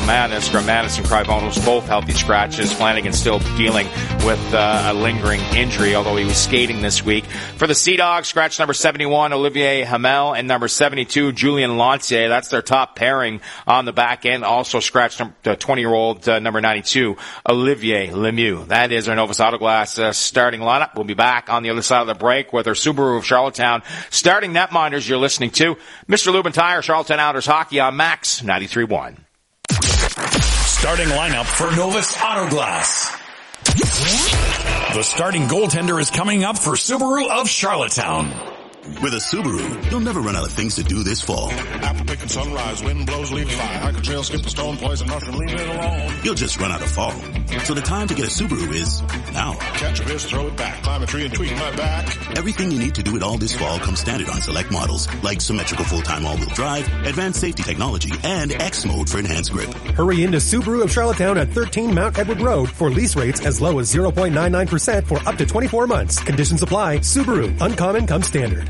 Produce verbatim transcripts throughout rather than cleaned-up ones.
Gramanis. Gramanis and Kryvonos both healthy scratches. Flanagan still dealing with uh, a lingering injury, although he was skating this week. For the Sea Dogs, scratch number seventy-one, Olivier Hamel, and number seventy-two, Julien Lancier. That's their top pairing on the back end. Also scratch the twenty-year-old uh, number ninety-two, Olivier Lemieux. That is our Novus Autoglass uh, starting lineup. We'll be back on the other side of the break with our Subaru of Charlottetown starting netminders. You're listening to Mister Lubin Tire, Charlottetown Islanders Hockey on Max ninety-three point one. Starting lineup for Novus Autoglass. The starting goaltender is coming up for Subaru of Charlottetown. With a Subaru, you'll never run out of things to do this fall. Apple picking sunrise, wind blows, leaves fly. Hike a trail, skip a stone, poison mushroom, leave it alone. You'll just run out of fall. So the time to get a Subaru is now. Catch a fish, throw it back. Climb a tree and tweak my back. Everything you need to do it all this fall comes standard on select models, like symmetrical full-time all-wheel drive, advanced safety technology, and X mode for enhanced grip. Hurry into Subaru of Charlottetown at thirteen Mount Edward Road for lease rates as low as zero point nine nine percent for up to twenty-four months. Conditions apply. Subaru. Uncommon comes standard.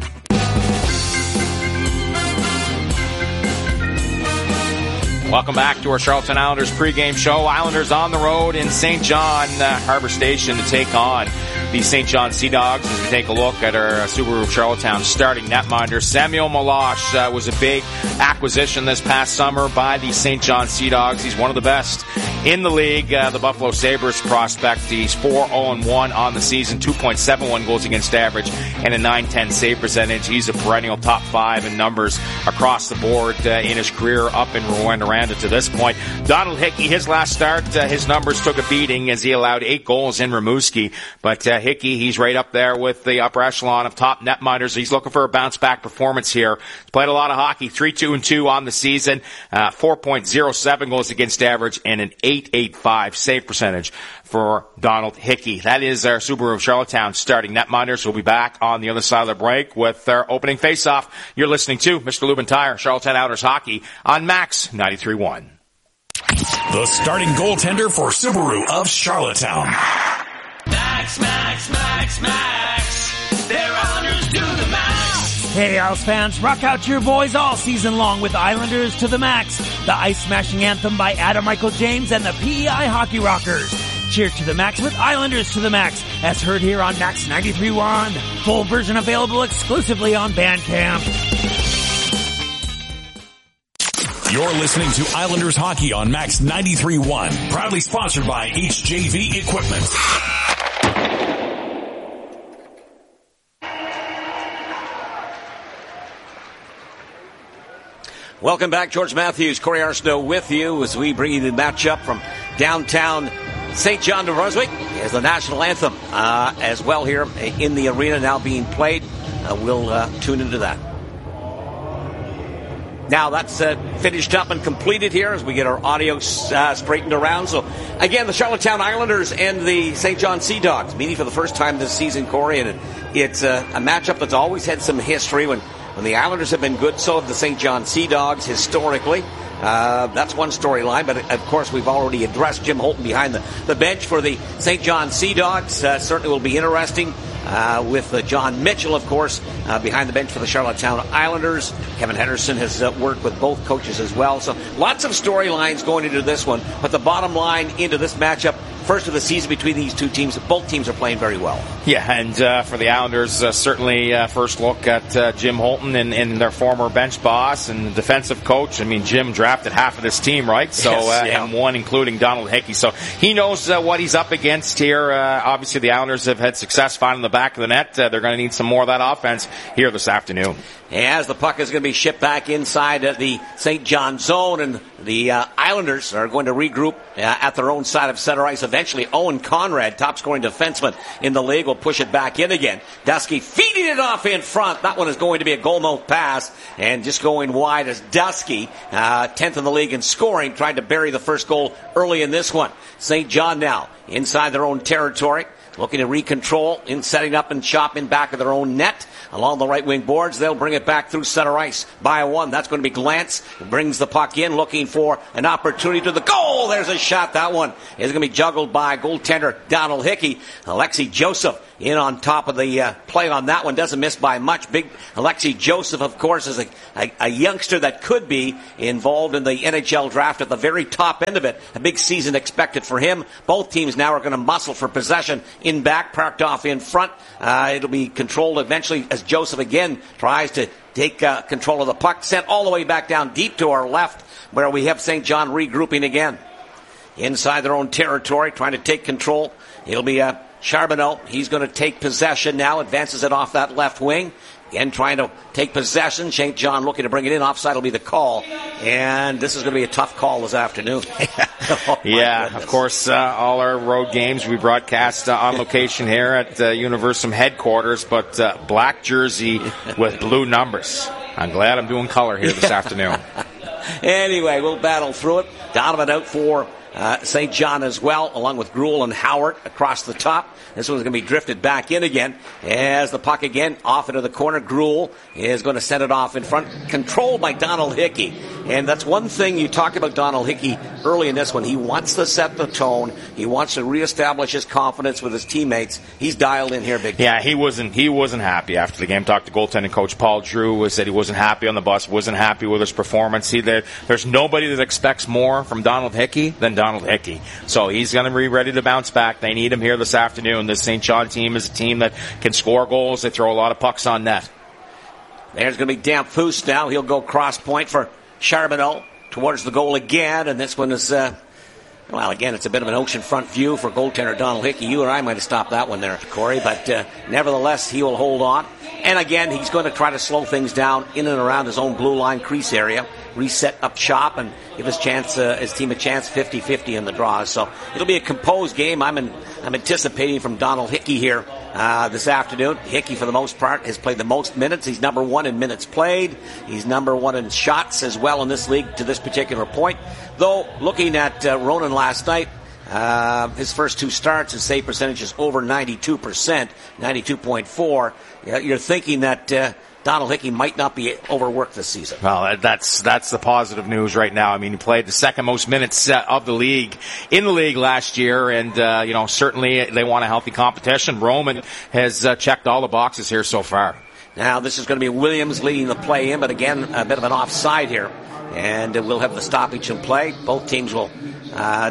Welcome back to our Charlottetown Islanders pregame show. Islanders on the road in Saint John uh, Harbor Station to take on the Saint John Sea Dogs as we take a look at our uh, Subaru of Charlottetown starting netminder. Samuel Meloche uh, was a big acquisition this past summer by the Saint John Sea Dogs. He's one of the best in the league. Uh, the Buffalo Sabres prospect. He's four oh one on the season, two point seven one goals against average, and a nine ten save percentage. He's a perennial top five in numbers across the board uh, in his career up in Rwanda to this point. Donald Hickey, his last start, uh, his numbers took a beating as he allowed eight goals in Rimouski. But uh, Hickey, he's right up there with the upper echelon of top netminders. He's looking for a bounce-back performance here. He's played a lot of hockey, three two and two on the season, uh, four point oh seven goals against average, and an eight eighty-five save percentage for Donald Hickey. That is our Subaru of Charlottetown starting netminders. We'll be back on the other side of the break with our opening face-off. You're listening to Mister Lubin Tire, Charlottetown Islanders Hockey on Max ninety-three point one. The starting goaltender for Subaru of Charlottetown. Max, Max, Max, Max. They're Islanders to the max. Hey, Isles fans, rock out your boys all season long with Islanders to the Max, the ice-smashing anthem by Adam Michael James and the P E I Hockey Rockers. Cheers to the max with Islanders to the Max, as heard here on Max ninety-three point one. Full version available exclusively on Bandcamp. You're listening to Islanders Hockey on Max ninety-three point one. Proudly sponsored by H J V Equipment. Welcome back. George Matthews, Corey Arsenault with you as we bring you the matchup from downtown Saint John, New Brunswick, as the national anthem uh, as well here in the arena now being played. Uh, we'll uh, tune into that. Now that's uh, finished up and completed here as we get our audio uh, straightened around. So, again, the Charlottetown Islanders and the Saint John Sea Dogs meeting for the first time this season, Corey. And it, it's uh, a matchup that's always had some history. When, when the Islanders have been good, so have the Saint John Sea Dogs historically. Uh, that's one storyline, but of course we've already addressed Jim Holton behind the, the bench for the Saint John Sea Dogs. Uh, certainly will be interesting uh, with uh, John Mitchell, of course, uh, behind the bench for the Charlottetown Islanders. Kevin Henderson has uh, worked with both coaches as well. So lots of storylines going into this one, but the bottom line into this matchup, first of the season between these two teams, both teams are playing very well. Yeah, and uh, for the Islanders, uh, certainly uh, first look at uh, Jim Holton and, and their former bench boss and defensive coach. I mean, Jim drafted half of this team, right? So, yes, uh, yeah. and one including Donald Hickey. So he knows uh, what he's up against here. Uh, obviously, the Islanders have had success finding the back of the net. Uh, they're going to need some more of that offense here this afternoon. As the puck is going to be shipped back inside uh, the Saint John zone, and the uh, Islanders are going to regroup uh, at their own side of center ice. Eventually, Owen Conrad, top scoring defenseman in the league, will push it back in again. Dusky feeding it off in front. That one is going to be a goal mouth pass, and just going wide as Dusky, uh, tenth in the league in scoring, tried to bury the first goal early in this one. Saint John now inside their own territory, looking to recontrol in setting up and chopping back of their own net. Along the right wing boards, they'll bring it back through center ice by a one. That's going to be Glantz. Brings the puck in, looking for an opportunity to the goal. There's a shot. That one is going to be juggled by goaltender Donald Hickey. Alexei Joseph in on top of the uh, play on that one. Doesn't miss by much. Big Alexei Joseph, of course, is a, a, a youngster that could be involved in the N H L draft at the very top end of it. A big season expected for him. Both teams now are going to muscle for possession in back, parked off in front. Uh, it'll be controlled eventually as Joseph again tries to take uh, control of the puck. Sent all the way back down deep to our left where we have Saint John regrouping again. Inside their own territory, trying to take control. It'll be uh, Charbonneau. He's going to take possession now, advances it off that left wing. Again, trying to take possession. Saint John looking to bring it in. Offside will be the call. And this is going to be a tough call this afternoon. oh, yeah, goodness. Of course, uh, all our road games we broadcast uh, on location here at uh, Universum headquarters, but uh, black jersey with blue numbers. I'm glad I'm doing color here this afternoon. Anyway, we'll battle through it. Donovan out for Uh, Saint John as well, along with Gruel and Howard across the top. This one's going to be drifted back in again as the puck again off into the corner. Gruel is going to send it off in front, controlled by Donald Hickey. And that's one thing you talked about Donald Hickey early in this one. He wants to set the tone. He wants to reestablish his confidence with his teammates. He's dialed in here big time. Yeah, he wasn't he wasn't happy after the game. Talked to goaltending coach Paul Drew, said he wasn't happy on the bus, wasn't happy with his performance. He, there, there's nobody that expects more from Donald Hickey than Donald Hickey. So he's going to be ready to bounce back. They need him here this afternoon. This Saint John team is a team that can score goals. They throw a lot of pucks on net. There's going to be Damphousse now. He'll go cross point for Charbonneau towards the goal again. And this one is, uh, well, again, it's a bit of an oceanfront view for goaltender Donald Hickey. You or I might have stopped that one there, Corey. But uh, nevertheless, he will hold on. And again, he's going to try to slow things down in and around his own blue line crease area. Reset up shop and give his chance, uh, his team a chance fifty-fifty in the draws. So it'll be a composed game. I'm in, I'm anticipating from Donald Hickey here uh, this afternoon. Hickey, for the most part, has played the most minutes. He's number one in minutes played. He's number one in shots as well in this league to this particular point. Though, looking at uh, Ronan last night, uh, his first two starts, his save percentage is over ninety-two percent, ninety-two point four. You're thinking that Uh, Donald Hickey might not be overworked this season. Well, that's that's the positive news right now. I mean, he played the second most minutes uh, of the league in the league last year, and uh, you know certainly they want a healthy competition. Roman has uh, checked all the boxes here so far. Now this is going to be Williams leading the play in, but again a bit of an offside here, and uh, we'll have the stoppage in play. Both teams will uh,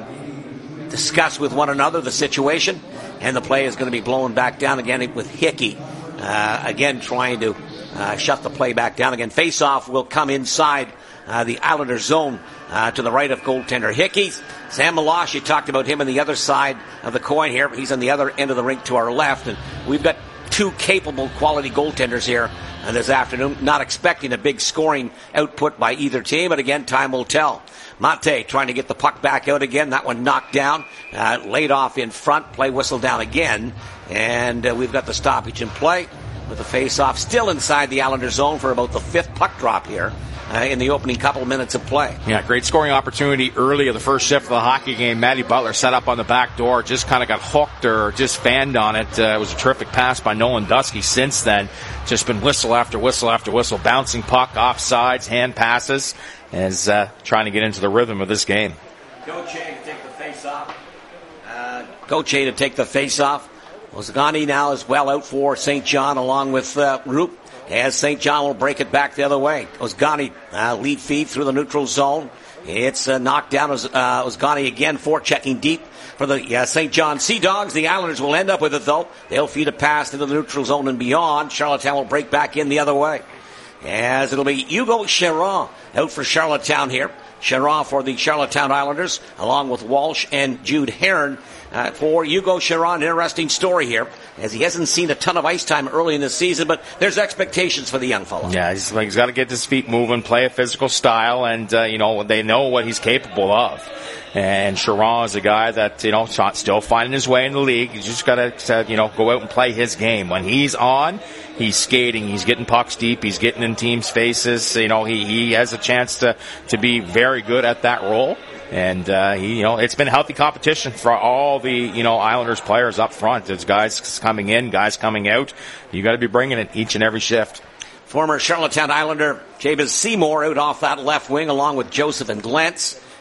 discuss with one another the situation, and the play is going to be blown back down again with Hickey uh, again trying to. Uh, shut the play back down again. Face-off will come inside uh, the Islander zone uh, to the right of goaltender Hickey. Sam Meloche, you talked about him on the other side of the coin here. He's on the other end of the rink to our left. And we've got two capable quality goaltenders here uh, this afternoon. Not expecting a big scoring output by either team, but again, time will tell. Mate trying to get the puck back out again. That one knocked down. Uh, laid off in front. Play whistled down again. And uh, we've got the stoppage in play. With the face-off still inside the Islander zone for about the fifth puck drop here uh, in the opening couple of minutes of play. Yeah, great scoring opportunity early of the first shift of the hockey game. Matty Butler set up on the back door, just kind of got hooked or just fanned on it. Uh, it was a terrific pass by Nolan Dusky since then. Just been whistle after whistle after whistle, bouncing puck, offsides, hand passes, as uh, trying to get into the rhythm of this game. Gauthier to take the face-off. Uh, Gauthier to take the face-off. Ozgani now is well out for Saint John along with uh, Roop as Saint John will break it back the other way. Ozgani uh, lead feed through the neutral zone. It's uh, knocked down. Uh, Ozgani again forechecking deep for the uh, Saint John Sea Dogs. The Islanders will end up with it though. They'll feed a pass into the neutral zone and beyond. Charlottetown will break back in the other way as it'll be Hugo Chiron out for Charlottetown here. Chiron for the Charlottetown Islanders along with Walsh and Jude Heron. Uh, for Hugo Chiron, interesting story here, as he hasn't seen a ton of ice time early in the season, but there's expectations for the young fellow. Yeah, he's, he's got to get his feet moving, play a physical style, and, uh, you know, they know what he's capable of. And Chiron is a guy that, you know, still finding his way in the league. He's just got to, you know, go out and play his game. When he's on, he's skating, he's getting pucks deep, he's getting in teams' faces. You know, he, he has a chance to, to be very good at that role. And, uh, he, you know, it's been a healthy competition for all the, you know, Islanders players up front. There's guys coming in, guys coming out. You got to be bringing it each and every shift. Former Charlottetown Islander Jabez Seymour out off that left wing along with Joseph and Glentz.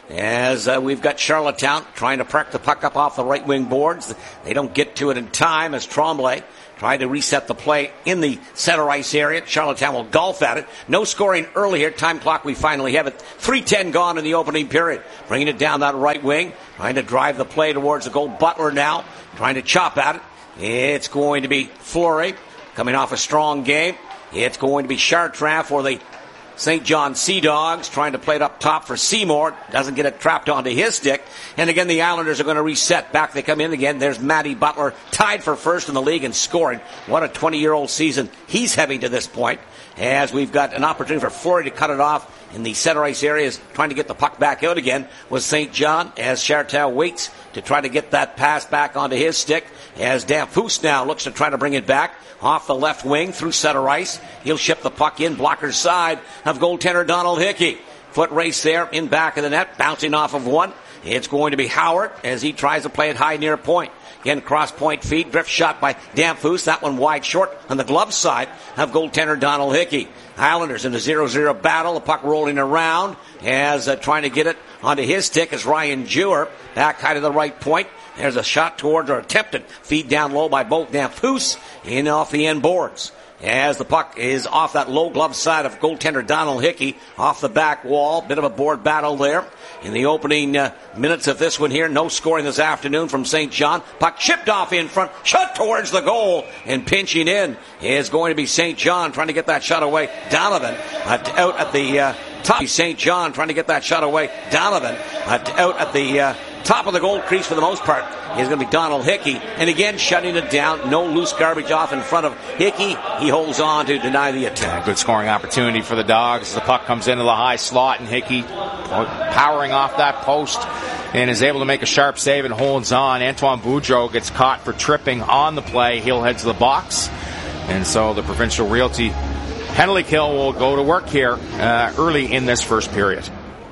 as uh, we've got Charlottetown trying to perk the puck up off the right wing boards. They don't get to it in time as Tremblay trying to reset the play in the center ice area. Charlottetown will golf at it. No scoring early here. Time clock, we finally have it. three ten gone in the opening period. Bringing it down that right wing. Trying to drive the play towards the goal. Butler now trying to chop at it. It's going to be Fleury coming off a strong game. It's going to be Chartrand for the Saint John Sea Dogs, trying to play it up top for Seymour. Doesn't get it trapped onto his stick. And again, the Islanders are going to reset. Back they come in again. There's Matty Butler, tied for first in the league and scoring. What a twenty-year-old season he's having to this point. As we've got an opportunity for Fleury to cut it off in the center ice areas, trying to get the puck back out again was Saint John, as Chartel waits to try to get that pass back onto his stick. As Danfus now looks to try to bring it back off the left wing through center ice. He'll ship the puck in, blocker's side of goaltender Donald Hickey. Foot race there in back of the net, bouncing off of one. It's going to be Howard as he tries to play it high near point. Again, cross point feed, drift shot by Danfus. That one wide short on the glove side of goaltender Donald Hickey. Islanders in a zero zero battle. The puck rolling around as uh, trying to get it onto his stick as Ryan Jewer back high to the right point. There's a shot towards or attempted feed down low by both Danfus in off the end boards. As the puck is off that low glove side of goaltender Donald Hickey off the back wall. Bit of a board battle there in the opening uh, minutes of this one here. No scoring this afternoon from Saint John. Puck chipped off in front, shot towards the goal, and pinching in is going to be Saint John trying to get that shot away. Donovan uh, out at the uh, top. Saint John trying to get that shot away. Donovan uh, out at the uh, top of the goal crease for the most part is going to be Donald Hickey. And again, shutting it down. No loose garbage off in front of Hickey. He holds on to deny the attack. Yeah, good scoring opportunity for the Dogs. The puck comes into the high slot, and Hickey powering off that post and is able to make a sharp save and holds on. Antoine Boudreau gets caught for tripping on the play. He'll head to the box. And so the Provincial Realty penalty kill will go to work here uh, early in this first period.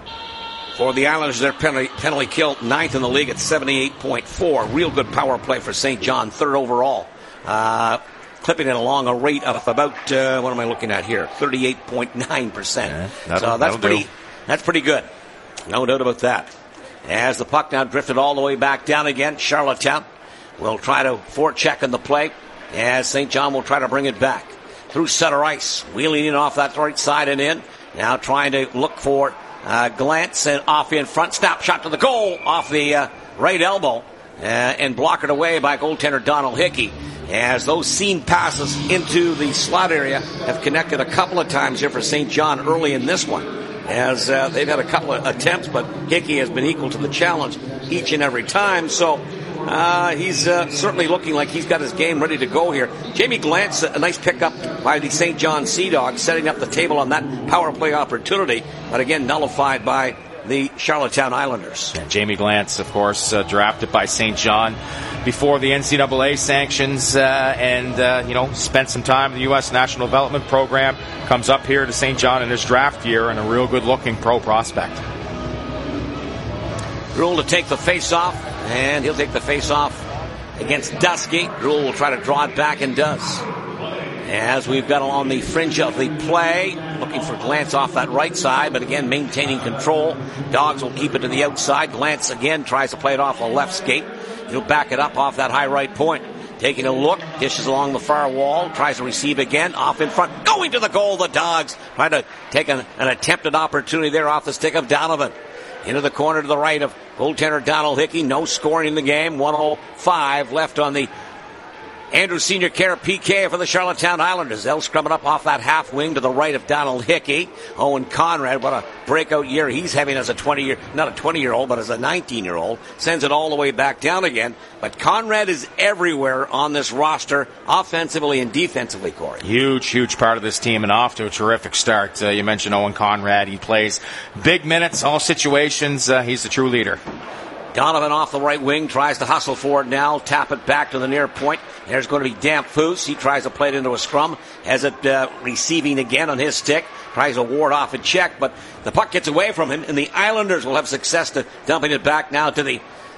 For the Islanders, their penalty, penalty kill, ninth in the league at seventy-eight point four. Real good power play for Saint John, third overall. Uh, clipping it along a rate of about, uh, what am I looking at here? thirty-eight point nine percent. Yeah, so that's pretty, do. that's pretty good. No doubt about that. As the puck now drifted all the way back down again, Charlottetown will try to forecheck in the play as Saint John will try to bring it back. Through center ice, wheeling in off that right side and in. Now trying to look for Uh, glance and off in front, snap shot to the goal off the uh, right elbow uh, and blockered away by goaltender Donald Hickey. As those seam passes into the slot area have connected a couple of times here for Saint John early in this one. As uh, they've had a couple of attempts, but Hickey has been equal to the challenge each and every time. So uh, he's uh, certainly looking like he's got his game ready to go here. Jamie Glantz, a nice pickup by the Saint John Sea Dogs, setting up the table on that power play opportunity, but again nullified by the Charlottetown Islanders. And Jamie Glantz, of course, uh, drafted by Saint John before the N C double A sanctions, uh, and uh, you know, spent some time in the U S National Development Program. Comes up here to Saint John in his draft year, and a real good-looking pro prospect. Rule to take the face-off, and he'll take the face-off against Dusky. Rule will try to draw it back and does. As we've got on the fringe of the play, looking for Glantz off that right side, but again maintaining control. Dogs will keep it to the outside. Glantz again tries to play it off the left skate. He'll back it up off that high right point. Taking a look, dishes along the far wall, tries to receive again, off in front, going to the goal. The Dogs trying to take an, an attempted opportunity there off the stick of Donovan. Into the corner to the right of goaltender Donald Hickey. No scoring in the game. one oh five left on the Andrews Senior Care P K for the Charlottetown Islanders. They'll scrum it up off that half wing to the right of Donald Hickey. Owen Conrad, what a breakout year he's having as a twenty-year, not a twenty-year-old, but as a nineteen-year-old. Sends it all the way back down again. But Conrad is everywhere on this roster, offensively and defensively, Corey. Huge, huge part of this team, and off to a terrific start. Uh, you mentioned Owen Conrad. He plays big minutes, all situations. Uh, he's the true leader. Donovan off the right wing, tries to hustle forward now, tap it back to the near point. There's going to be Danfus. He tries to play it into a scrum. Has it uh, receiving again on his stick. Tries to ward off a check, but the puck gets away from him, and the Islanders will have success to dumping it back now to the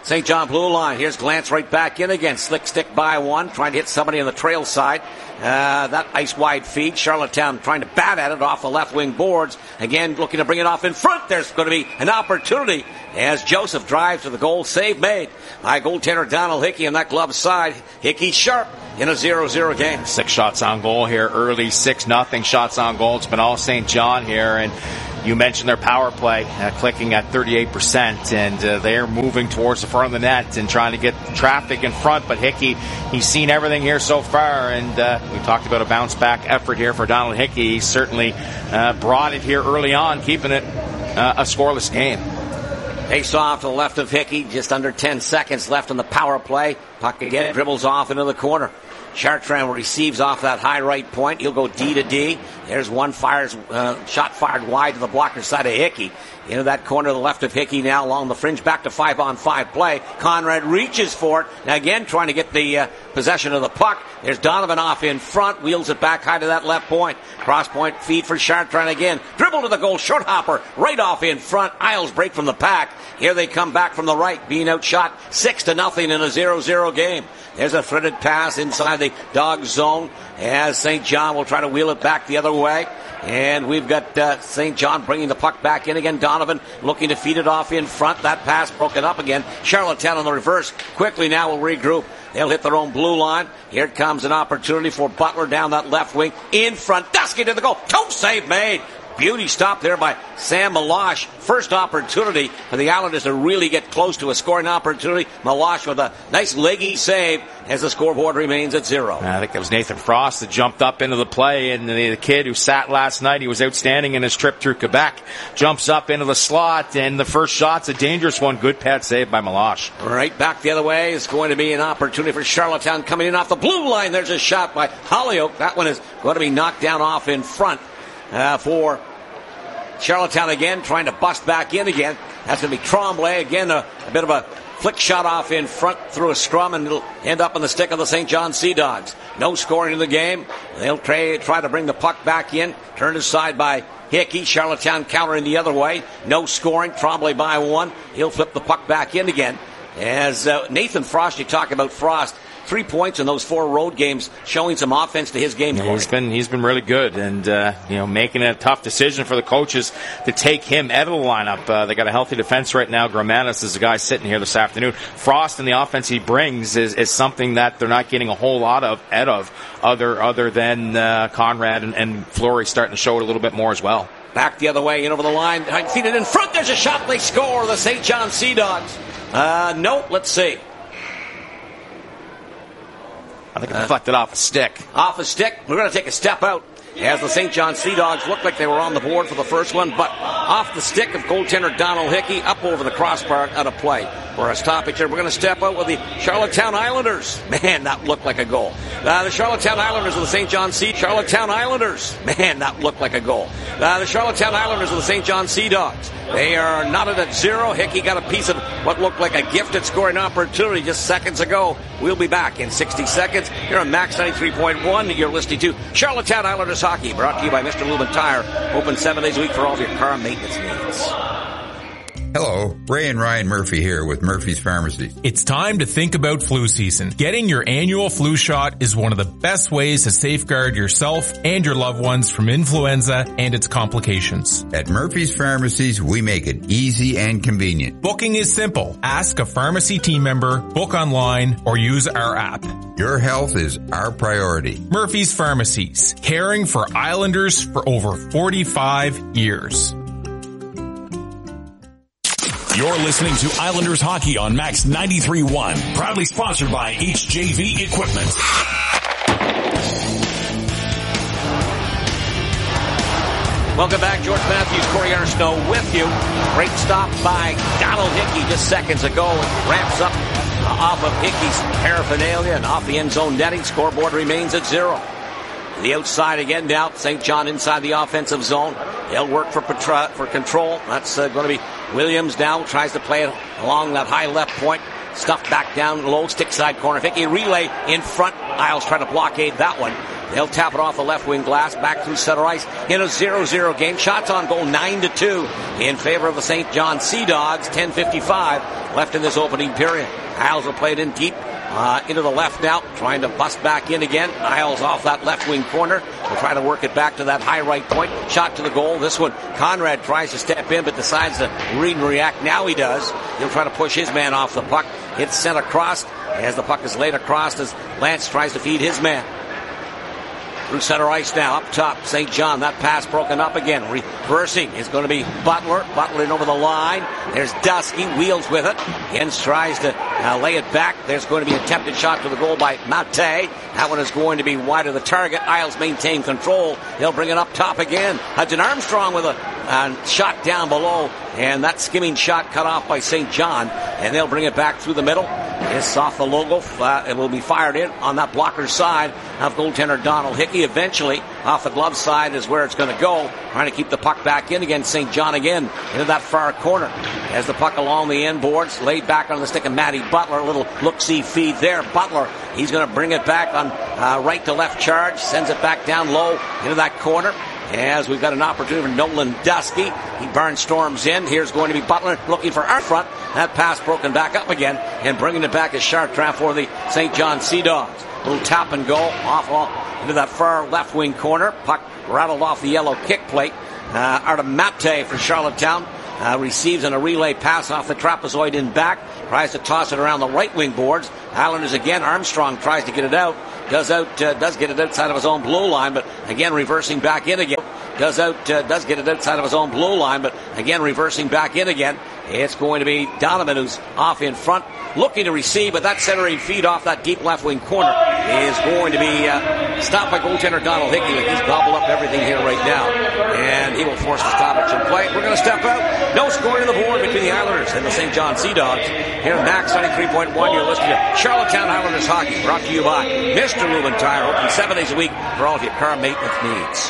Saint John blue line. Here's Glance right back in again. Slick stick by one, trying to hit somebody on the trail side. Uh, that ice wide feed. Charlottetown trying to bat at it off the left wing boards. Again, looking to bring it off in front. There's going to be an opportunity as Joseph drives to the goal. Save made by goaltender Donald Hickey on that glove side. Hickey sharp in a zero zero game. Six shots on goal here early. Six nothing shots on goal. It's been all Saint John here, and you mentioned their power play uh, clicking at thirty-eight percent, and uh, they're moving towards the front of the net and trying to get traffic in front. But Hickey, he's seen everything here so far, and uh, we talked about a bounce-back effort here for Donald Hickey. He certainly uh, brought it here early on, keeping it uh, a scoreless game. Face off to the left of Hickey, just under ten seconds left on the power play. Puck again dribbles off into the corner. Chartrand receives off that high right point. He'll go D to D. There's one fires, uh, shot fired wide to the blocker side of Hickey. Into that corner to the left of Hickey now along the fringe. Back to five on five play. Conrad reaches for it. Now again trying to get the uh, possession of the puck. There's Donovan off in front. Wheels it back high to that left point. Cross point feed for Chartrand again. Dribble to the goal. Short hopper right off in front. Isles break from the pack. Here they come back from the right. Being outshot six to nothing in a zero zero game. There's a threaded pass inside the dog zone as Saint John will try to wheel it back the other way. And we've got uh, Saint John bringing the puck back in again. Donovan looking to feed it off in front. That pass broken up again. Charlottetown on the reverse. Quickly now will regroup. They'll hit their own blue line. Here comes an opportunity for Butler down that left wing. In front. Dusky to the goal. Toe save made. Beauty stop there by Sam Milosh. First opportunity for the Islanders to really get close to a scoring opportunity. Milosh with a nice leggy save as the scoreboard remains at zero. I think it was Nathan Frost that jumped up into the play, and the, the kid who sat last night, he was outstanding in his trip through Quebec, jumps up into the slot, and the first shot's a dangerous one. Good pad save by Milosh. Right back the other way is going to be an opportunity for Charlottetown coming in off the blue line. There's a shot by Hollyoak. That one is going to be knocked down off in front. Uh, for Charlottetown again, trying to bust back in again. That's going to be Tremblay. Again, a, a bit of a flick shot off in front through a scrum, and it'll end up on the stick of the Saint John Sea Dogs. No scoring in the game. They'll try, try to bring the puck back in. Turned aside by Hickey. Charlottetown countering the other way. No scoring. Tremblay by one. He'll flip the puck back in again. As uh, Nathan Frost, you talk about Frost. Three points in those four road games, showing some offense to his game. Yeah, he's been he's been really good, and uh, you know, making a tough decision for the coaches to take him out of the lineup. Uh, they got a healthy defense right now. Gramatis is the guy sitting here this afternoon. Frost and the offense he brings is, is something that they're not getting a whole lot of out of other other than uh, Conrad and, and Fleury starting to show it a little bit more as well. Back the other way, in over the line, feed it in front. There's a shot. They score. The Saint John Sea Dogs. Uh, no, let's see. I think it deflected uh, off a stick. Off a stick. We're going to take a step out as the Saint John Sea Dogs looked like they were on the board for the first one, but off the stick of goaltender Donald Hickey, up over the crossbar, out of play. For a stoppage here, we're going to step out with the Charlottetown Islanders. Man, that looked like a goal. Uh, the Charlottetown Islanders of the Saint John Sea. Charlottetown Islanders. Man, that looked like a goal. Uh, the Charlottetown Islanders of the Saint John Sea Dogs. They are knotted at zero. Hickey got a piece of what looked like a gifted scoring opportunity just seconds ago. We'll be back in sixty seconds. Here on Max ninety-three point one. You're listening to Charlottetown Islanders Hockey, brought to you by Mister Lubin Tire. Open seven days a week for all of your car maintenance needs. Hello, Ray and Ryan Murphy here with Murphy's Pharmacy. It's time to think about flu season. Getting your annual flu shot is one of the best ways to safeguard yourself and your loved ones from influenza and its complications. At Murphy's Pharmacies, we make it easy and convenient. Booking is simple. Ask a pharmacy team member, book online, or use our app. Your health is our priority. Murphy's Pharmacies, caring for Islanders for over forty-five years. You're listening to Islanders Hockey on Max ninety-three point one, proudly sponsored by H J V Equipment. Welcome back. George Matthews, Corey Arsenault with you. Great stop by Donald Hickey just seconds ago. It ramps up off of Hickey's paraphernalia and off the end zone netting. Scoreboard remains at zero. The outside again now. Saint John inside the offensive zone. They'll work for patro- for control. That's uh, going to be Williams now. Tries to play it along that high left point. Stuffed back down low, stick side corner. Hickey relay in front. Isles trying to blockade that one. They'll tap it off the left wing glass, back through center ice in a zero zero game. Shots on goal nine to two in favor of the Saint John Sea Dogs. ten fifty-five left in this opening period. Isles will play it in deep. Uh, into the left now, trying to bust back in again. Isles off that left wing corner. We'll try to work it back to that high right point. Shot to the goal. This one, Conrad tries to step in, but decides to read and react. Now he does. He'll try to push his man off the puck. It's sent across as the puck is laid across as Lance tries to feed his man. Through center ice now, up top, Saint John. That pass broken up again. Reversing is going to be Butler. Butler in over the line. There's Dusky, wheels with it. Jens tries to uh, lay it back. There's going to be an attempted shot to the goal by Mate. That one is going to be wide of the target. Isles maintain control. They'll bring it up top again. Hudson Armstrong with a uh, shot down below. And that skimming shot cut off by Saint John. And they'll bring it back through the middle. It's off the logo. Uh, it will be fired in on that blocker's side of goaltender Donald Hickey. Eventually, off the glove side is where it's going to go. Trying to keep the puck back in again. Saint John again into that far corner. As the puck along the end boards, laid back on the stick of Matty Butler. A little look-see feed there. Butler, he's going to bring it back on uh, right to left charge. Sends it back down low into that corner. As we've got an opportunity for Nolan Dusky. He barnstorms in. Here's going to be Butler looking for our front. That pass broken back up again. And bringing it back is Chartrand for the Saint John Sea Dogs. Little tap and go off all into that far left wing corner. Puck rattled off the yellow kick plate. Uh, Artem Mate for Charlottetown. Uh, receives on a relay pass off the trapezoid in back. Tries to toss it around the right wing boards. Islanders again. Armstrong tries to get it out. Does out, uh, does get it outside of his own blue line, but again reversing back in again. Does out, uh, does get it outside of his own blue line, but again reversing back in again. It's going to be Donovan who's off in front, looking to receive, but that centering feed off that deep left wing corner is going to be uh, stopped by goaltender Donald Hickey. He's gobbled up everything here right now, and he will force the stoppage in play. We're going to step out. No scoring on the board between the Islanders and the Saint John Sea Dogs. Here in Max ninety-three point one, you're listening to Charlottetown Islanders Hockey, brought to you by Mister Lube and Tire, open seven days a week for all of your car maintenance needs.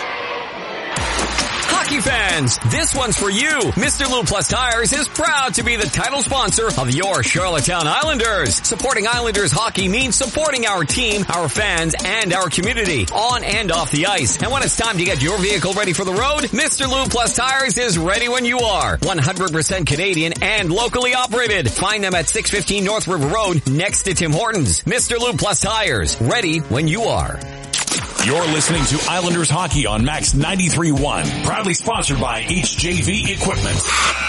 Hockey fans, this one's for you. Mister Lube Plus Tires is proud to be the title sponsor of your Charlottetown Islanders. Supporting Islanders hockey means supporting our team, our fans, and our community on and off the ice. And when it's time to get your vehicle ready for the road, Mister Lube Plus Tires is ready when you are. one hundred percent Canadian and locally operated. Find them at six fifteen North River Road next to Tim Hortons. Mister Lube Plus Tires, ready when you are. You're listening to Islanders Hockey on Max ninety-three point one. Proudly sponsored by H J V Equipment.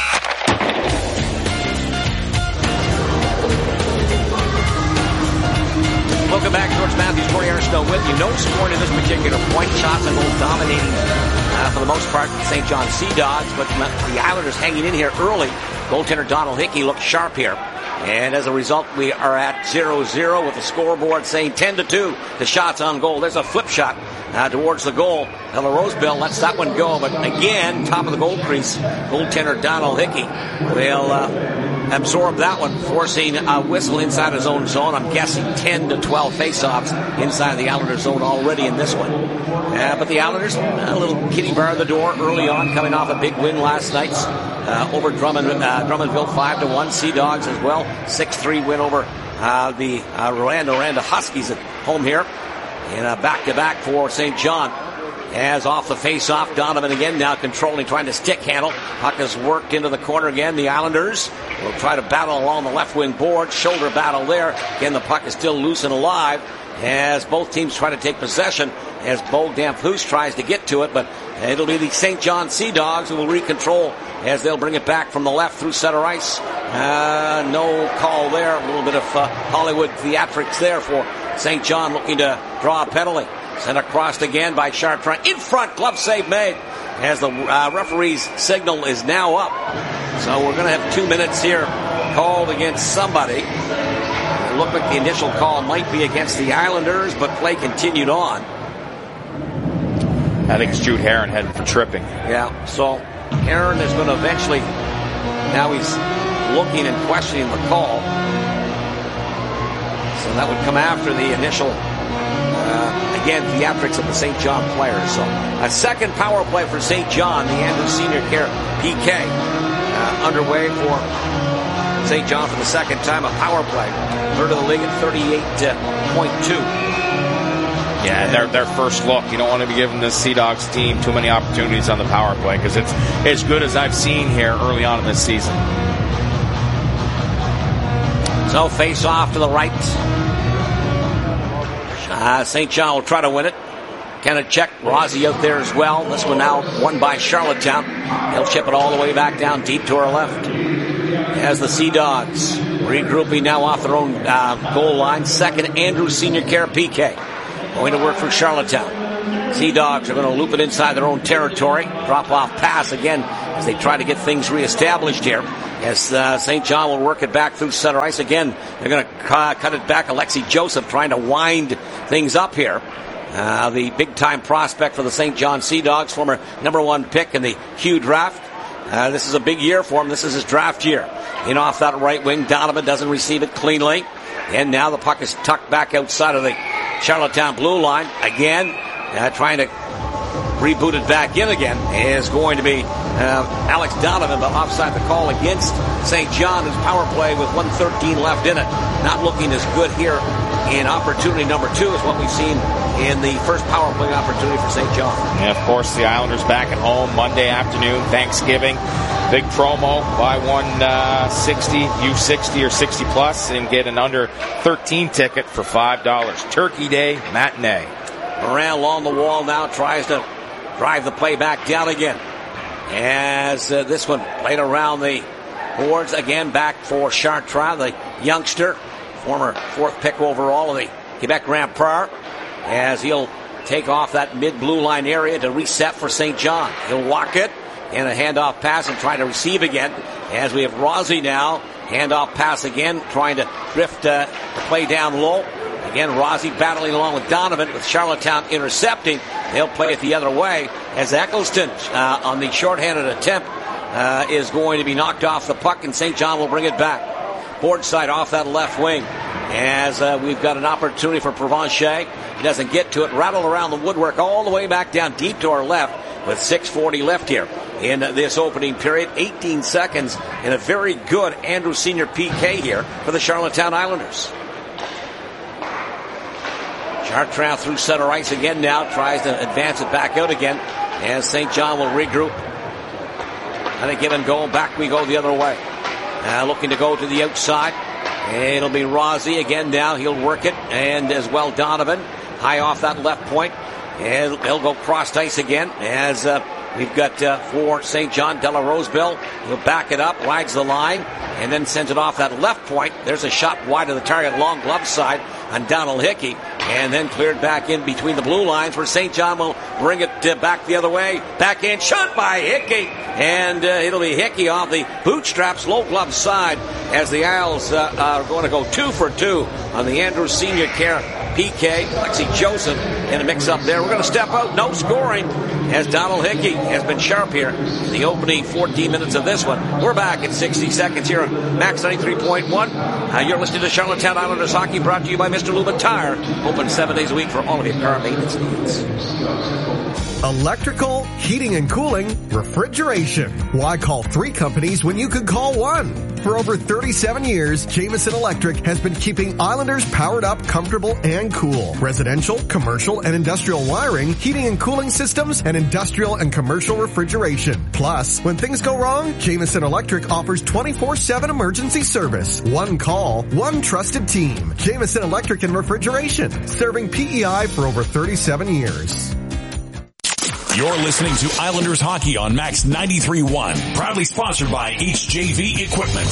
Welcome back. George Matthews, Corey Arsenault with you. No scoring in this particular point. Shots and goals dominating uh, for the most part Saint John Sea Dogs, but the Islanders hanging in here early. Goaltender Donald Hickey looks sharp here. And as a result, we are at zero zero with the scoreboard saying ten to two. The shots on goal. There's a flip shot uh, towards the goal. Now the Rosebell lets that one go. But again, top of the goal crease, goaltender Donald Hickey will uh, absorb that one, forcing a whistle inside his own zone. I'm guessing ten to twelve faceoffs inside the Islanders zone already in this one. Uh, but the Islanders, a little kitty bar at the door early on, coming off a big win last night uh, over Drummond, uh, Drummondville five to one. Sea Dogs as well. six three win over uh, the uh, Orlando Orlando Huskies at home here in a back-to-back for Saint John. As off the face-off, Donovan again now controlling, trying to stick handle. Puck is worked into the corner again. The Islanders will try to battle along the left wing board. Shoulder battle there. Again, the puck is still loose and alive as both teams try to take possession as Bogdan Plus tries to get to it, but it'll be the Saint John Sea Dogs who will recontrol as they'll bring it back from the left through center ice. Uh, no call there. A little bit of uh, Hollywood theatrics there for Saint John looking to draw a penalty. Sent across again by Chartrand. In front, glove save made as the uh, referee's signal is now up. So we're going to have two minutes here called against somebody. It looked like the initial call might be against the Islanders, but play continued on. I think it's Jude Heron heading for tripping. Yeah, so Heron is going to eventually, now he's looking and questioning the call. So that would come after the initial, uh, again, theatrics of the Saint John players. So a second power play for Saint John, the Andrews Senior Care P K, uh, underway for Saint John for the second time, a power play. Third of the league at thirty-eight point two. Yeah, and their, their first look. You don't want to be giving this Sea Dogs team too many opportunities on the power play because it's as good as I've seen here early on in this season. So face off to the right. Uh, Saint John will try to win it. Kenneth check. Rossi out there as well. This one now won by Charlottetown. He'll chip it all the way back down deep to our left. As the Sea Dogs regrouping now off their own uh, goal line. Second, Andrews Senior Care P K. Going to work for Charlottetown. Sea Dogs are going to loop it inside their own territory. Drop off pass again as they try to get things reestablished here. As uh, Saint John will work it back through center ice again. They're going to uh, cut it back. Alexi Joseph trying to wind things up here. Uh, the big-time prospect for the Saint John Sea Dogs, former number one pick in the Q draft. Uh, this is a big year for him. This is his draft year. In off that right wing, Donovan doesn't receive it cleanly. And now the puck is tucked back outside of the Charlottetown blue line. Again, uh, trying to reboot it back in again is going to be uh, Alex Donovan, but offside the call against Saint John, whose power play with one thirteen left in it. Not looking as good here in opportunity number two as what we've seen in the first power play opportunity for Saint John. And of course, the Islanders back at home Monday afternoon, Thanksgiving. Big promo, buy one uh, sixty, U sixty or sixty plus, and get an under thirteen ticket for five dollars. Turkey Day matinee. Moran along the wall now tries to drive the play back down again. As uh, this one played around the boards again, back for Chartrand, the youngster, former fourth pick overall of the Quebec Grand Prix, as he'll take off that mid-blue line area to reset for Saint John. He'll walk it, and a handoff pass and try to receive again. As we have Rossi now, handoff pass again, trying to drift uh, the play down low. Again, Rossi battling along with Donovan, with Charlottetown intercepting. They'll play it the other way as Eccleston uh, on the shorthanded attempt uh, is going to be knocked off the puck, and Saint John will bring it back. Board side off that left wing as uh, we've got an opportunity for Provencher. He doesn't get to it, rattled around the woodwork all the way back down deep to our left with six forty left here in this opening period. eighteen seconds and a very good Andrews Senior P K here for the Charlottetown Islanders. Chartrand through center ice again now, tries to advance it back out again as Saint John will regroup. And a give and go, back we go the other way. Uh, looking to go to the outside. It'll be Rossi again now, he'll work it, and as well Donovan, high off that left point. And they'll go cross ice again as uh, we've got uh, for Saint John, Della Rosebill. He'll back it up, rides the line, and then sends it off that left point. There's a shot wide of the target, long glove side on Donald Hickey, and then cleared back in between the blue lines where Saint John will bring it uh, back the other way. Backhand shot by Hickey, and uh, it'll be Hickey off the bootstraps, low glove side, as the Isles uh, are going to go two for two on the Andrews Senior Care P K. Alexi Joseph in a mix-up there. We're going to step out, no scoring, as Donald Hickey has been sharp here in the opening fourteen minutes of this one. We're back in sixty seconds here on Max ninety-three point one. Uh, you're listening to Charlottetown Islanders Hockey, brought to you by Mister Lubin Tire. Open seven days a week for all of your car maintenance needs. Electrical, heating and cooling, refrigeration. Why call three companies when you could call one? For over thirty-seven years, Jameson Electric has been keeping Islanders powered up, comfortable, and cool. Residential, commercial, and industrial wiring, heating and cooling systems, and industrial and commercial refrigeration. Plus, when things go wrong, Jameson Electric offers twenty-four seven emergency service. One call, one trusted team. Jameson Electric and Refrigeration, serving P E I for over thirty-seven years. You're listening to Islanders Hockey on Max ninety-three point one. Proudly sponsored by H J V Equipment.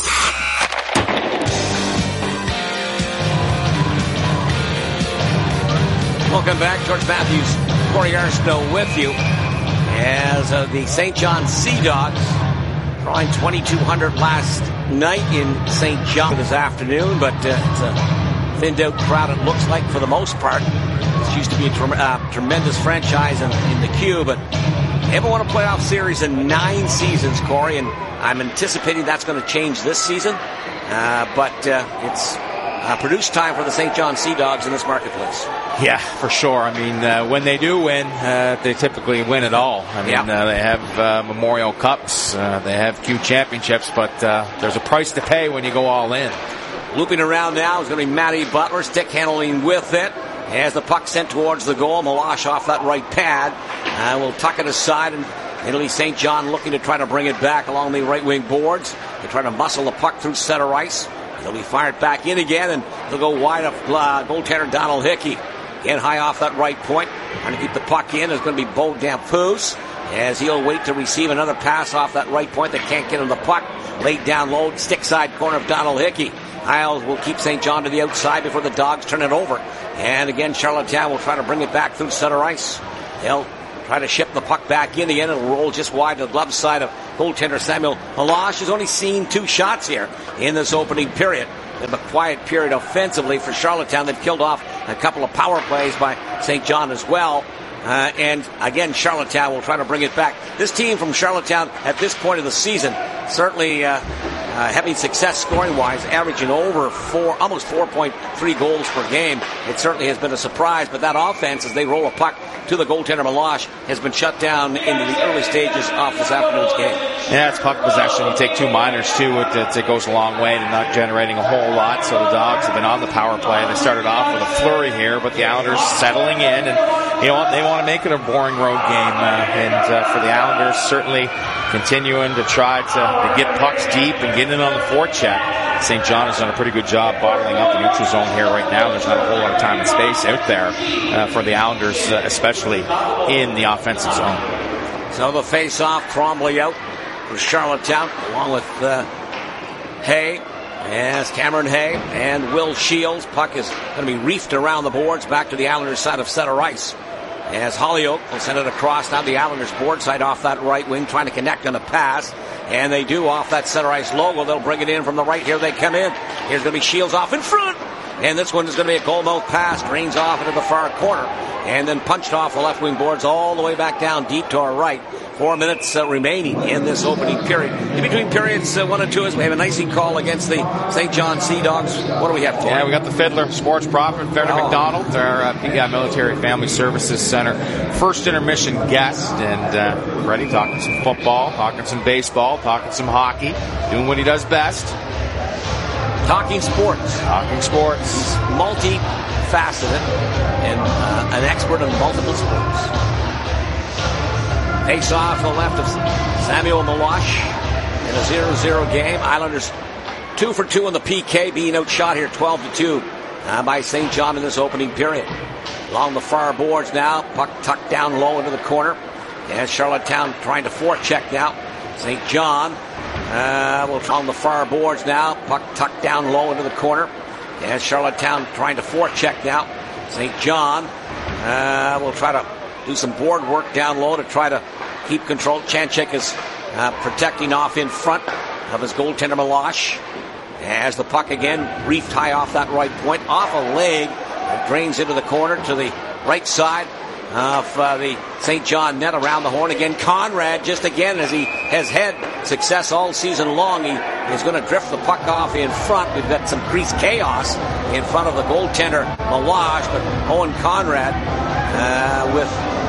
Welcome back. George Matthews, Corey Arsenault with you as uh, the Saint John Sea Dogs drawing twenty-two hundred last night in Saint John this afternoon, but uh, it's a thinned out crowd, it looks like, for the most part. This used to be a tre- uh, tremendous franchise in, in the Q, but they haven't won a playoff series in nine seasons, Corey, and I'm anticipating that's going to change this season. Uh, but uh, it's uh, produced time for the Saint John Sea Dogs in this marketplace. Yeah, for sure. I mean, uh, when they do win, uh, they typically win it all. I mean, yeah. uh, they have uh, Memorial Cups, uh, they have Q championships, but uh, there's a price to pay when you go all in. Looping around now is going to be Matty Butler, stick handling with it. As the puck sent towards the goal, Meloche off that right pad. Uh, will tuck it aside, and it'll be Saint John looking to try to bring it back along the right wing boards. They try to muscle the puck through center ice. It'll be fired back in again, and they'll go wide of uh, goaltender Donald Hickey. Again, high off that right point. Trying to keep the puck in is going to be Bo Damphus, as he'll wait to receive another pass off that right point that can't get him the puck. Laid down low, stick side corner of Donald Hickey. Isles will keep Saint John to the outside before the Dogs turn it over. And again, Charlottetown will try to bring it back through center ice. They'll try to ship the puck back in again. It'll roll just wide to the glove side of goaltender Samuel Meloche, has only seen two shots here in this opening period. A quiet period offensively for Charlottetown. They've killed off a couple of power plays by Saint John as well. Uh, and again, Charlottetown will try to bring it back. This team from Charlottetown at this point of the season certainly uh, uh, having success scoring-wise, averaging over four, almost four point three goals per game. It certainly has been a surprise, but that offense, as they roll a puck to the goaltender Meloche, has been shut down into the early stages of this afternoon's game. Yeah, it's puck possession. You take two minors to it, it, it goes a long way to not generating a whole lot. So the Dogs have been on the power play. They started off with a flurry here, but the Islanders settling in, and you know what? They want to make it a boring road game, uh, and uh, for the Islanders, certainly continuing to try to, to get pucks deep and get in on the forecheck. Saint John has done a pretty good job bottling up the neutral zone here right now. There's not a whole lot of time and space out there uh, for the Islanders, uh, especially in the offensive zone. So the face-off, Trombley out for Charlottetown, along with uh, Hay, as Cameron Hay and Will Shields. Puck is going to be reefed around the boards back to the Islanders' side of center ice. As Hollyoak will send it across down the Islanders' board side off that right wing, trying to connect on a pass. And they do off that center ice logo. They'll bring it in from the right. Here they come in. Here's going to be Shields off in front. And this one is going to be a goalmouth pass. Drains off into the far corner. And then punched off the left wing boards all the way back down deep to our right. Four minutes uh, remaining in this opening period. In between periods uh, one and two, as we have an icing call against the Saint John Sea Dogs. What do we have, Tori? Yeah, we got the Fiddler Sports Prophet, Frederick oh. McDonald, our uh, P E I Military Family Services Center first intermission guest. And uh, Freddie talking some football, talking some baseball, talking some hockey, doing what he does best. Talking sports. Talking sports. He's multi-faceted and uh, an expert in multiple sports. Face off to the left of Samuel Meloche in a zero zero game. Islanders two for two on the P K, being outshot here twelve to two uh, by Saint John in this opening period. Along the far boards now, puck tucked down low into the corner. And Charlottetown trying to forecheck now. Saint John uh, will on the far boards now, puck tucked down low into the corner. And Charlottetown trying to forecheck now. Saint John uh, will try to do some board work down low to try to keep control. Chanchek is uh, protecting off in front of his goaltender Meloche. As the puck again reefed high off that right point, off a leg, it drains into the corner to the right side of uh, the Saint John net around the horn. Again, Conrad, just again, as he has had success all season long, he is going to drift the puck off in front. We've got some crease chaos in front of the goaltender Meloche, but Owen Conrad uh, with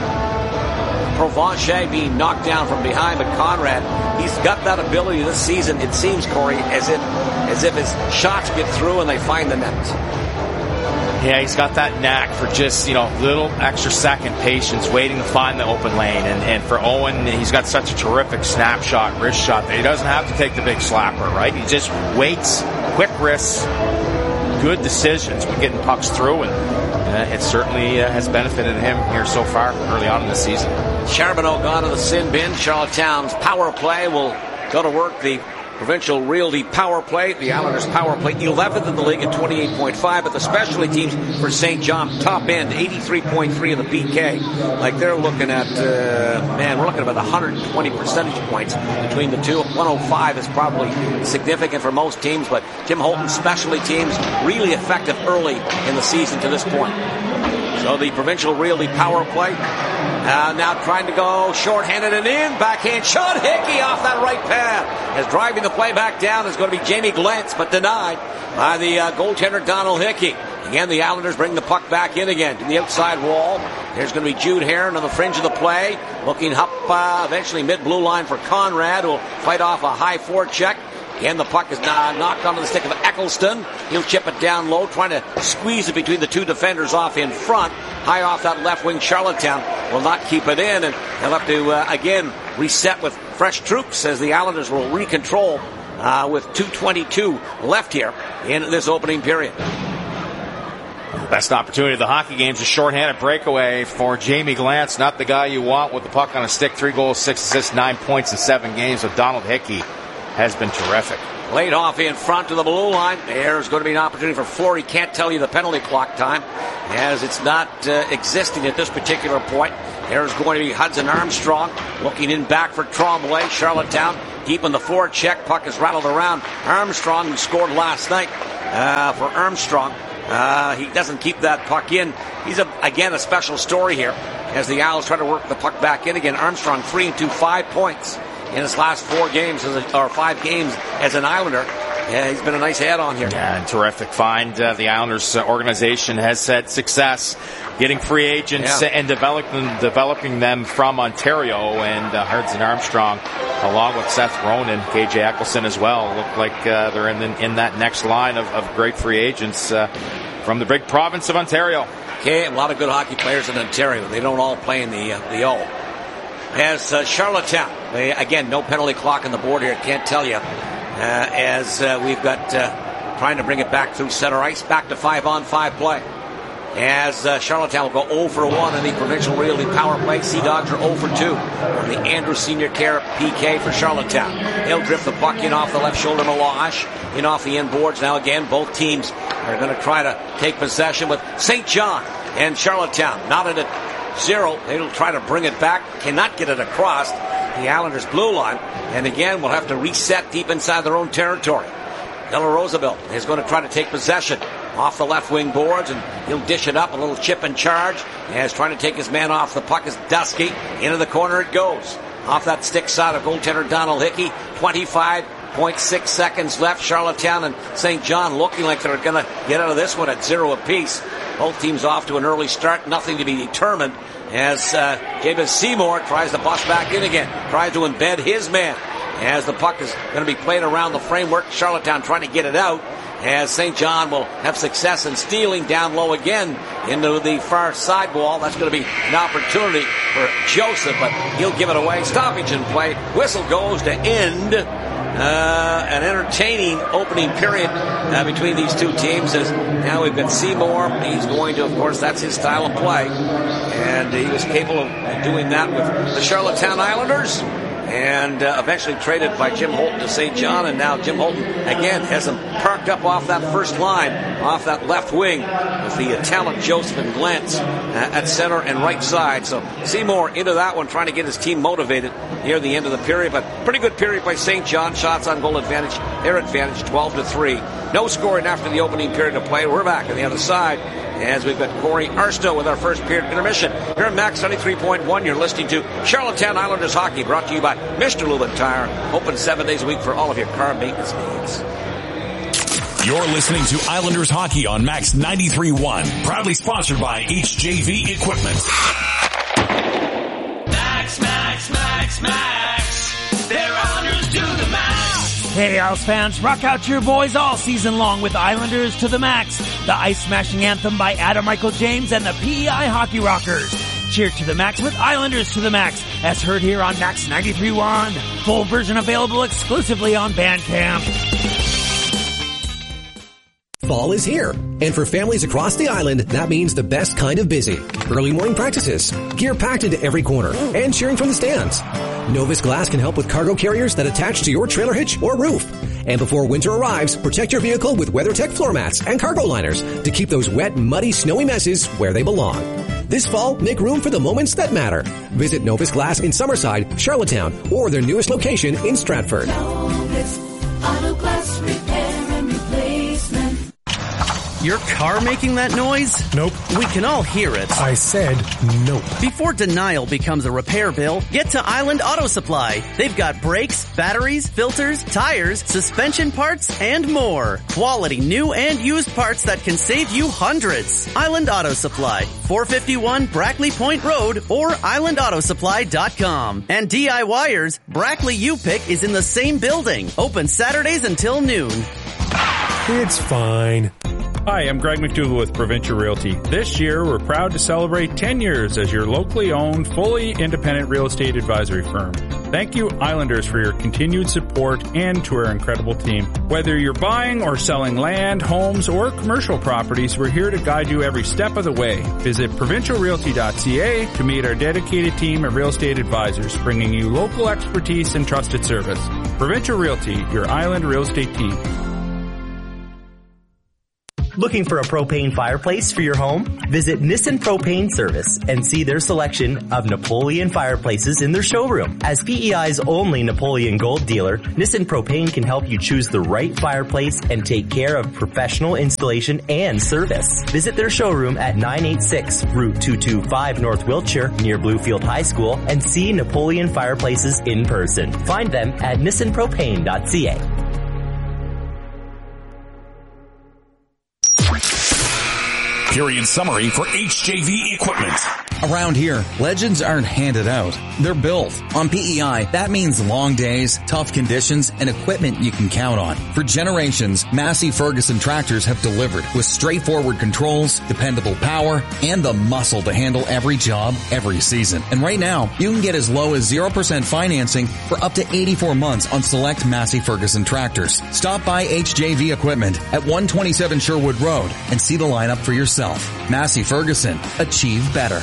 Provencher being knocked down from behind, but Conrad, he's got that ability this season, it seems, Corey, as if, as if his shots get through and they find the net. Yeah, he's got that knack for just, you know, little extra second patience, waiting to find the open lane. And, and for Owen, he's got such a terrific snapshot, wrist shot, that he doesn't have to take the big slapper, right? He just waits, quick wrists, good decisions when getting pucks through, and uh, it certainly uh, has benefited him here so far early on in the season. Charbonneau gone to the sin bin. Charlottetown's power play will go to work. The Provincial Realty power play. The Islanders power play eleventh in the league at twenty-eight point five, but the specialty teams for Saint John top end eighty-three point three of the P K. Like they're looking at, uh, man, we're looking at about one hundred twenty percentage points between the two. one oh five is probably significant for most teams, but Tim Holton's specialty teams really effective early in the season to this point. So the Provincial Realty power play. Uh, now trying to go short-handed and in. Backhand shot. Hickey off that right pad. As driving the play back down is going to be Jamie Glantz, but denied by the uh, goaltender Donald Hickey. Again, the Islanders bring the puck back in again to the outside wall. There's going to be Jude Heron on the fringe of the play. Looking up uh, eventually mid-blue line for Conrad, who will fight off a high forecheck. And the puck is uh, knocked onto the stick of Eccleston. He'll chip it down low, trying to squeeze it between the two defenders off in front. High off that left wing, Charlottetown will not keep it in, and they'll have to, uh, again, reset with fresh troops as the Islanders will recontrol uh, with two twenty-two left here in this opening period. Best opportunity of the hockey games, a shorthanded breakaway for Jamie Glantz. Not the guy you want with the puck on a stick. Three goals, six assists, nine points in seven games. But Donald Hickey has been terrific. Laid off in front to the blue line. There's going to be an opportunity for Fleury. Can't tell you the penalty clock time as it's not uh, existing at this particular point. There's going to be Hudson Armstrong looking in back for Tremblay. Charlottetown keeping the forward check. Puck is rattled around. Armstrong, who scored last night uh, for Armstrong. Uh, he doesn't keep that puck in. He's, a, again, a special story here as the Owls try to work the puck back in again. Armstrong, three and two, five points in his last four games, as a, or five games as an Islander. Yeah, he's been a nice add-on here. Yeah, and terrific find. Uh, the Islanders uh, organization has had success getting free agents yeah. and developing developing them from Ontario. And uh, Hudson Armstrong, along with Seth Ronan, K J Eccleston as well, look like uh, they're in the, in that next line of, of great free agents uh, from the big province of Ontario. Okay, a lot of good hockey players in Ontario. They don't all play in the uh, the O. As uh, Charlottetown, they, again, no penalty clock on the board here. Can't tell you. Uh, as uh, we've got uh, trying to bring it back through center ice, back to five on five play. As uh, Charlottetown will go oh for one in the Provincial Realty Power Play. Sea Dogs are oh for two on the Andrews Senior Care P K for Charlottetown. They'll drift the puck in off the left shoulder, Meloche, in off the end boards. Now again, both teams are going to try to take possession with Saint John and Charlottetown. Not at it. Zero. They'll try to bring it back. Cannot get it across the Islanders' blue line. And again, we'll have to reset deep inside their own territory. Della Roosevelt is going to try to take possession off the left wing boards, and he'll dish it up. A little chip and charge as trying to take his man off the puck is Dusky. Into the corner it goes. Off that stick side of goaltender Donald Hickey. twenty-five point six seconds left. Charlottetown and Saint John looking like they're going to get out of this one at zero apiece. Both teams off to an early start. Nothing to be determined as uh, Jabez Seymour tries to bust back in again. Tries to embed his man as the puck is going to be played around the framework. Charlottetown trying to get it out as Saint John will have success in stealing down low again into the far side wall. That's going to be an opportunity for Joseph, but he'll give it away. Stoppage in play. Whistle goes to end uh, an entertaining opening period uh, between these two teams. As now we've got Seymour. He's going to, of course, that's his style of play, and he was capable of doing that with the Charlottetown Islanders. And uh, eventually traded by Jim Holton to Saint John, and now Jim Holton again has him parked up off that first line, off that left wing with the uh, talent Joseph and Glantz uh, at center and right side. So Seymour into that one, trying to get his team motivated near the end of the period. But pretty good period by Saint John. Shots on goal advantage, their advantage, twelve to three. No scoring after the opening period of play. We're back on the other side as we've got Corey Arsto with our first period intermission. Here at Max ninety-three point one, you're listening to Charlottetown Islanders Hockey, brought to you by Mister Lubin Tire. Open seven days a week for all of your car maintenance needs. You're listening to Islanders Hockey on Max ninety-three point one. Proudly sponsored by H J V Equipment. Max, Max, Max, Max. They're Islanders to the max. Hey, Owls fans, rock out your boys all season long with Islanders to the Max, the ice-smashing anthem by Adam Michael James and the P E I Hockey Rockers. Cheer to the max with Islanders to the Max, as heard here on Max ninety-three point one. Full version available exclusively on Bandcamp. Fall is here, and for families across the island, that means the best kind of busy. Early morning practices, gear packed into every corner, and cheering from the stands. Novus Glass can help with cargo carriers that attach to your trailer hitch or roof. And before winter arrives, protect your vehicle with WeatherTech floor mats and cargo liners to keep those wet, muddy, snowy messes where they belong. This fall, make room for the moments that matter. Visit Novus Glass in Summerside, Charlottetown, or their newest location in Stratford. Novus Auto Glass Repair and Replacement. Your car making that noise? Nope. We can all hear it. I said nope. Before denial becomes a repair bill, get to Island Auto Supply. They've got brakes, batteries, filters, tires, suspension parts, and more. Quality new and used parts that can save you hundreds. Island Auto Supply, four fifty-one Brackley Point Road or island auto supply dot com. And DIYers, Brackley U-Pick is in the same building. Open Saturdays until noon. It's fine. Hi, I'm Greg McDougall with Provincial Realty. This year, we're proud to celebrate ten years as your locally owned, fully independent real estate advisory firm. Thank you, Islanders, for your continued support and to our incredible team. Whether you're buying or selling land, homes, or commercial properties, we're here to guide you every step of the way. Visit provincial realty dot c a to meet our dedicated team of real estate advisors, bringing you local expertise and trusted service. Provincial Realty, your island real estate team. Looking for a propane fireplace for your home? Visit Nissan Propane Service and see their selection of Napoleon fireplaces in their showroom. As P E I's only Napoleon Gold dealer, Nissan Propane can help you choose the right fireplace and take care of professional installation and service. Visit their showroom at nine eighty-six Route two twenty-five North Wiltshire near Bluefield High School and see Napoleon fireplaces in person. Find them at nissan propane dot c a. Period summary for H J V equipment. Around here, legends aren't handed out. They're built. On P E I, that means long days, tough conditions, and equipment you can count on. For generations, Massey Ferguson tractors have delivered with straightforward controls, dependable power, and the muscle to handle every job, every season. And right now, you can get as low as zero percent financing for up to eighty-four months on select Massey Ferguson tractors. Stop by H J V Equipment at one twenty-seven Sherwood Road and see the lineup for yourself. Massey Ferguson. Achieve better.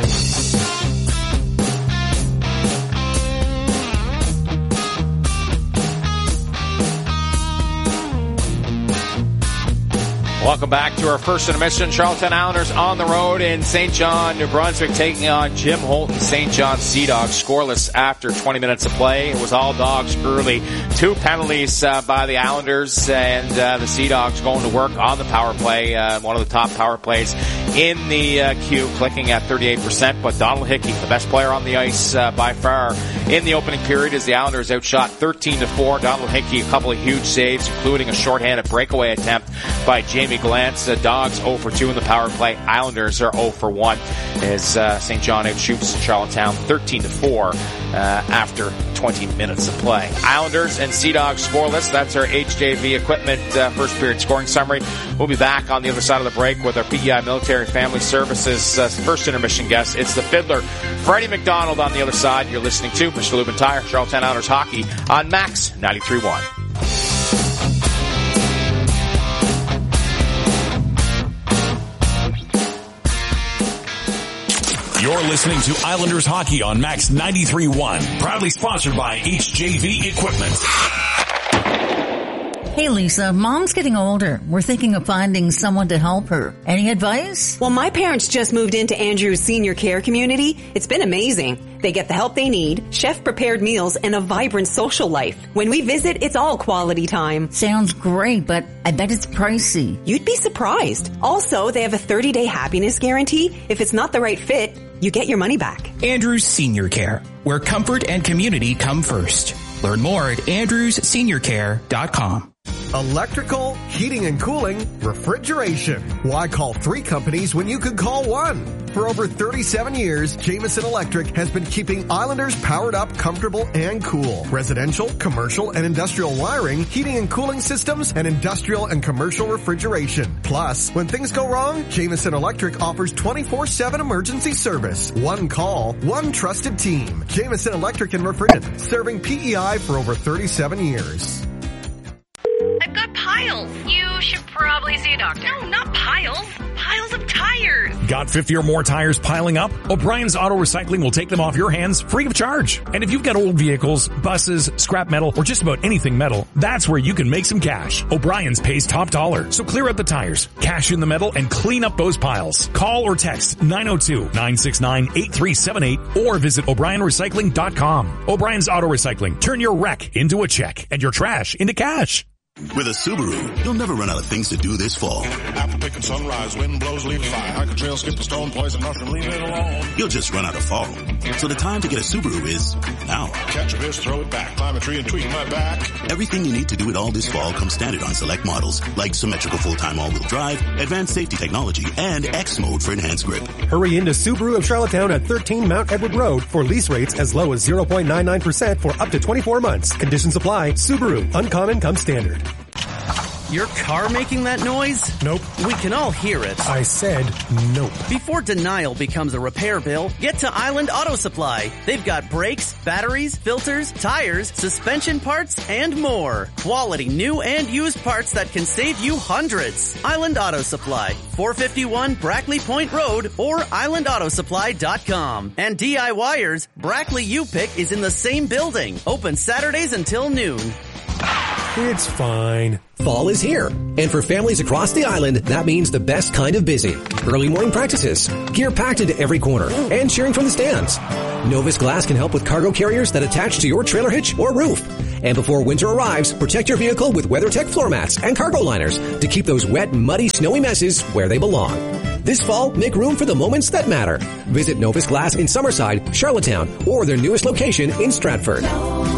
Welcome back to our first intermission. Charlottetown Islanders on the road in Saint John, New Brunswick, taking on Jim Holton Saint John Sea Dogs. Scoreless after twenty minutes of play. It was all Dogs early. Two penalties uh, by the Islanders, and uh, the Sea Dogs going to work on the power play. Uh, one of the top power plays in the uh, queue, clicking at thirty-eight percent. But Donald Hickey, the best player on the ice uh, by far in the opening period, as the Islanders outshot thirteen to four. Donald Hickey, a couple of huge saves, including a shorthanded breakaway attempt by Jamie Glantz. The Dogs zero for two in the power play. Islanders are zero for one as uh, Saint John outshoots Charlottetown thirteen to four uh, after twenty minutes of play. Islanders and Sea Dogs scoreless. That's our H J V Equipment uh, first period scoring summary. We'll be back on the other side of the break with our P E I Military Family Services uh, first intermission guest. It's the fiddler, Freddie McDonald, on the other side. You're listening to Mister Lubin Tire, Charlottetown Islanders hockey on Max ninety-three point one. You're listening to Islanders Hockey on Max ninety-three point one. Proudly sponsored by H J V Equipment. Hey Lisa, Mom's getting older. We're thinking of finding someone to help her. Any advice? Well, my parents just moved into Andrew's senior care community. It's been amazing. They get the help they need, chef-prepared meals, and a vibrant social life. When we visit, it's all quality time. Sounds great, but I bet it's pricey. You'd be surprised. Also, they have a thirty-day happiness guarantee. If it's not the right fit, you get your money back. Andrews Senior Care, where comfort and community come first. Learn more at andrews senior care dot com. Electrical, heating and cooling, refrigeration. Why call three companies when you could call one? For over thirty-seven years, Jameson Electric has been keeping Islanders powered up, comfortable, and cool. Residential, commercial, and industrial wiring, heating and cooling systems, and industrial and commercial refrigeration. Plus, when things go wrong, Jameson Electric offers twenty-four seven emergency service. One call, one trusted team. Jameson Electric and Refrigerant, serving P E I for over thirty-seven years. I've got piles. You should probably see a doctor. No, not piles. Piles of tires. Got fifty or more tires piling up? O'Brien's Auto Recycling will take them off your hands free of charge. And if you've got old vehicles, buses, scrap metal, or just about anything metal, that's where you can make some cash. O'Brien's pays top dollar. So clear out the tires, cash in the metal, and clean up those piles. Call or text nine oh two, nine six nine, eight three seven eight or visit o'brien recycling dot com. O'Brien's Auto Recycling. Turn your wreck into a check and your trash into cash. With a Subaru, you'll never run out of things to do this fall. Apple pick and sunrise, wind blows, leaf fly. Hike a trail, skip a stone, poison mushroom, leave it alone. You'll just run out of fall. So the time to get a Subaru is now. Catch a fish, throw it back, climb a tree and tweak my back. Everything you need to do it all this fall comes standard on select models, like symmetrical full-time all-wheel drive, advanced safety technology, and X mode for enhanced grip. Hurry into Subaru of Charlottetown at thirteen Mount Edward Road for lease rates as low as zero point nine nine percent for up to twenty-four months. Conditions apply. Subaru. Uncommon comes standard. Your car making that noise? Nope. We can all hear it. I said nope. Before denial becomes a repair bill, get to Island Auto Supply. They've got brakes, batteries, filters, tires, suspension parts, and more. Quality new and used parts that can save you hundreds. Island Auto Supply, four fifty-one Brackley Point Road or island auto supply dot com. And DIYers, Brackley U-Pick is in the same building. Open Saturdays until noon. It's fine. Fall is here. And for families across the island, that means the best kind of busy. Early morning practices, gear packed into every corner, and cheering from the stands. Novus Glass can help with cargo carriers that attach to your trailer hitch or roof. And before winter arrives, protect your vehicle with WeatherTech floor mats and cargo liners to keep those wet, muddy, snowy messes where they belong. This fall, make room for the moments that matter. Visit Novus Glass in Summerside, Charlottetown, or their newest location in Stratford.